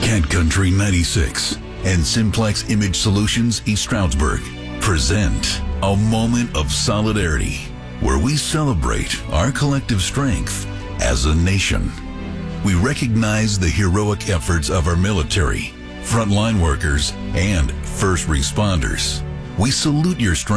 Cat Country 96 and Simplex Image Solutions East Stroudsburg present a moment of solidarity where we celebrate our collective strength as a nation. We recognize the heroic efforts of our military, frontline workers, and first responders. We salute your strength